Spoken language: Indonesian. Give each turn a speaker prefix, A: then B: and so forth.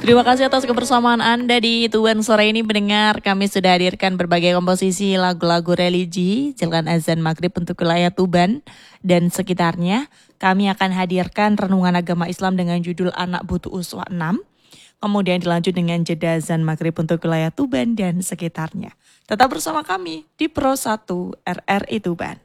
A: Terima kasih atas kebersamaan Anda di Tuban sore ini mendengar. Kami sudah hadirkan berbagai komposisi lagu-lagu religi, jelang azan maghrib untuk wilayah Tuban dan sekitarnya. Kami akan hadirkan renungan agama Islam dengan judul Anak Butuh Uswah 6. Kemudian dilanjut dengan jeda azan maghrib untuk wilayah Tuban dan sekitarnya. Tetap bersama kami di Pro 1 RRI Tuban.